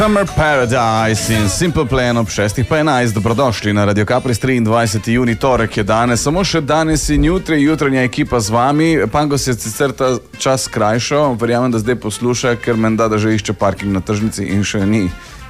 Summer Paradise in Simple Plan ob 6:11. Dobrodošli na Radio Capris, 23. juni, torek je danes. Samo še danes in jutri, jutranja ekipa z vami. Pangos je sicer ta čas krajšo, verjamem, da zdaj posluša, ker menda, da že išče parking na tržnici in še ni.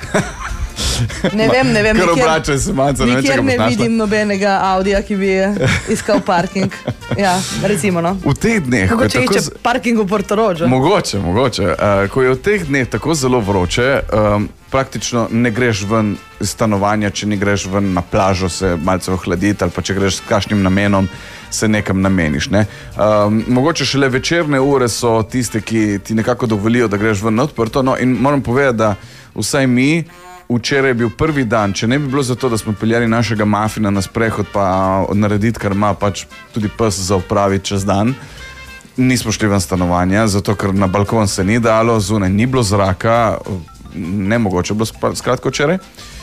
Ne vem. Ker obračaj se malce, ne vem, če ga ne vidim nobenega Audija, ki bi iskal parking. Ja, recimo, no. V teh dneh, mogoče išče parking v Portorožu. Mogoče. Ko je v teh dneh tako zelo vroče, praktično ne greš ven iz stanovanja, če ne greš ven na plažo se malce ohladiti, ali pa če greš s kakšnim namenom, se nekam nameniš. Ne? Mogoče šele večerne ure so tiste, ki ti nekako dovolijo, da greš ven na odprto. No, in moram povedati, da vsaj mi, včeraj je bil prvi dan, če ne bi bilo zato, da smo peljali našega mafina na sprehod pa narediti, kar ima pač tudi pes za opraviti čez dan, nismo šli ven stanovanja, zato ker na balkon se ni dalo, zunaj ni bilo zraka, nemogoče bilo skratko včeraj.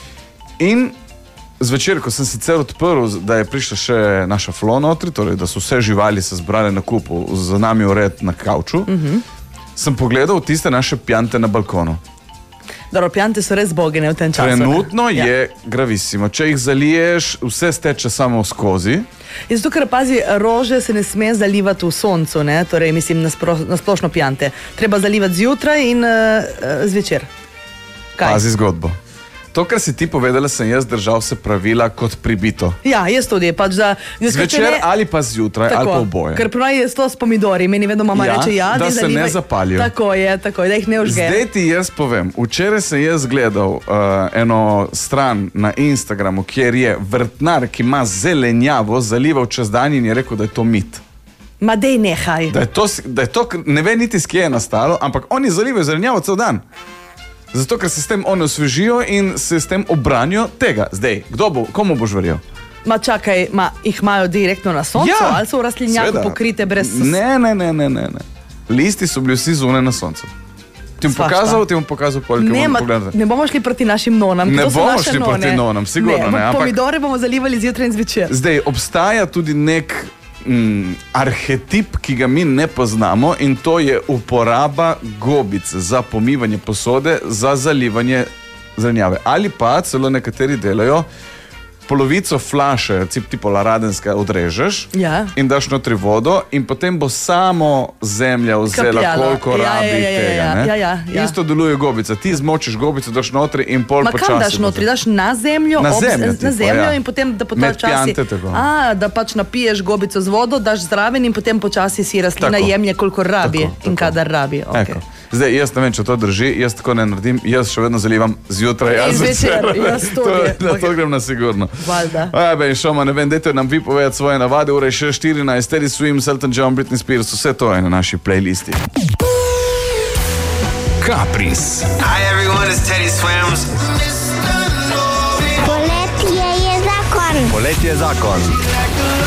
In zvečer, ko sem sicer odprl, da je prišla še naša Flo notri, torej da so vse živali se zbrale na kupu, za nami ured na kavču, sem pogledal tiste naše pjante na balkonu. Dobro, pjante so res bogine v tem času. Trenutno je gravissimo. Če jih zaliješ, vse steče samo skozi. In zato, ker pazi, rože se ne sme zalivati v soncu, ne? Torej, mislim, na splošno pjante. Treba zalivati zjutraj in zvečer. Kaj? Pazi zgodbo. To, kar si ti povedala, sem jaz držal se pravila kot pribito. Ja, jaz tudi. Pač zvečer ali pa zjutraj, ali pa oboje. Ker pravi je to s pomidori. Meni vedno mama reče, da se ne zapalijo. Tako je, da jih ne užge. Zdaj ti jaz povem. Včeraj sem jaz gledal eno stran na Instagramu, kjer je vrtnar, ki ima zelenjavo, zalival čez dan in je rekel, da je to mit. Ma dej nehaj. Da je to, ne ve niti s kje je nastalo, ampak oni zalivajo zelenjavo cel dan. Zato, ker se s tem oni osvežijo in se s tem obranijo tega. Zdaj, komu boš verjel? Ma čakaj, jih imajo direktno na soncu, ali so v rastlinjaku pokrite brez... Ne. Listi so bili vsi zunaj na soncu. Ti bom pokazal polke. Ne bomo šli proti našim nonam. Ne bomo šli proti nonam, sigurno ne. Pomidore bomo zalivali zjutraj in zvečer. Zdaj, obstaja tudi nek arhetip, ki ga mi ne poznamo, in to je uporaba gobic za pomivanje posode, za zalivanje zelenjave. Ali pa celo nekateri delajo polovico flaše, tipo Laradenska, odrežeš in daš notri vodo in potem bo samo zemlja vzela, koliko rabi tega. Isto deluje gobica. Ti zmočiš gobico, daš notri in pol počasi. Ma kam daš notri? Daš na zemljo? Na zemljo in potem, da počasi... Da pač napiješ gobico z vodo, daš zraven in potem počasi si rastlina jemlje, koliko rabi in kadar rabi. Zdaj, jaz ne vem, če to drži, jaz tako ne naredim, jaz še vedno zalivam zjutraj, zvečer. To grem na sigurno. Valjda. In šoma, ne vem, dajte nam vi povedati svoje navade, ure še 14, Teddy Swims, Elton John, Britney Spears, vse to je na naši playlisti. Capris. Hi everyone, it's Teddy Swims. Poletje je zakon. Poletje je zakon.